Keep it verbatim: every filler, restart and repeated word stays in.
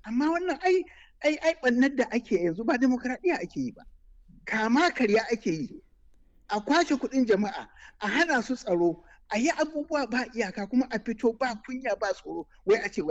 Amma wannan ai ai ai ɓannar da ake yanzu ba demokradiyya ake yi ba. Kama karya ake yi. A kwashe kuɗin jama'a, a hana su tsaro, a yi abubuwa ba iyaka kuma a fito ba kunya ba tsoro wai a ce